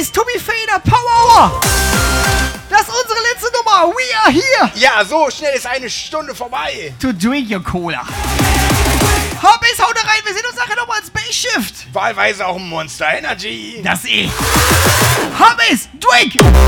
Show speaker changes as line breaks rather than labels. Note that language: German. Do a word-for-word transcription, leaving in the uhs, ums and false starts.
ist Tobi Feder, Power Hour. Das ist unsere letzte Nummer. We are here.
Ja, so schnell ist eine Stunde vorbei.
To drink your Cola. Hobbys, haut rein. Wir sehen uns nachher nochmal ins Bay-Shift.
Wahlweise auch ein Monster Energy.
Das ich. Hobbys, drink.